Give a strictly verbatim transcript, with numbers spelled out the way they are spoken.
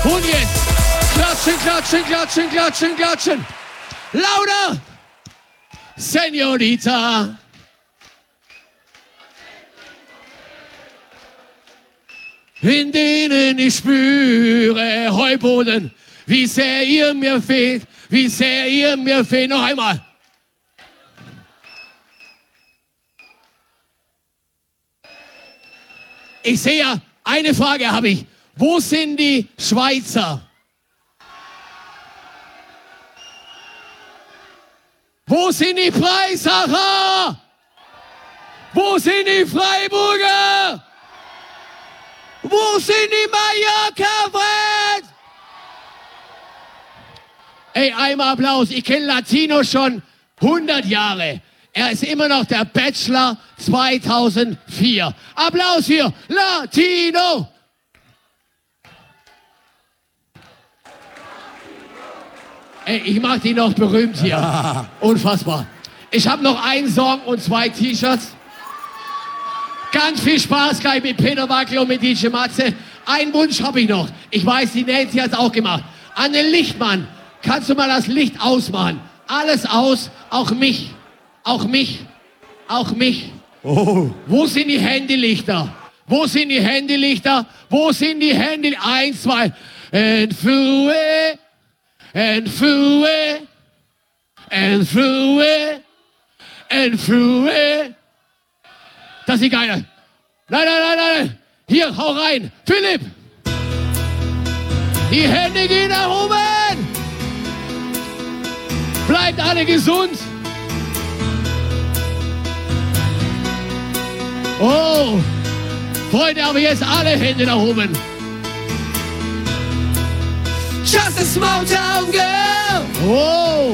Und jetzt klatschen, klatschen, klatschen, klatschen, klatschen. Lauter! Senorita. In denen ich spüre Heuboden, wie sehr ihr mir fehlt, wie sehr ihr mir fehlt. Noch einmal. Ich sehe ja, eine Frage habe ich. Wo sind die Schweizer? Wo sind die Freisacher? Wo sind die Freiburger? Wo sind die Mallorca-Fans? Ey, einmal Applaus. Ich kenne Latino schon hundert Jahre. Er ist immer noch der Bachelor zweitausendvier. Applaus für Latino. Ey, ich mach die noch berühmt hier. Unfassbar. Ich habe noch einen Song und zwei T-Shirts. Ganz viel Spaß gleich mit Peter Wackel und mit D J Matze. Einen Wunsch habe ich noch. Ich weiß, die Nancy hat es auch gemacht. An den Lichtmann. Kannst du mal das Licht ausmachen? Alles aus, auch mich. Auch mich. Auch mich. Oh. Wo sind die Handylichter? Wo sind die Handylichter? Wo sind die Handy? Eins, zwei. And through it. And through it. And through it. And through it. Das ist die Geile. Nein, nein, nein, nein. Hier, hau rein. Philipp. Die Hände gehen nach oben. Bleibt alle gesund. Oh. Freunde, aber jetzt alle Hände nach oben. Just a small town girl.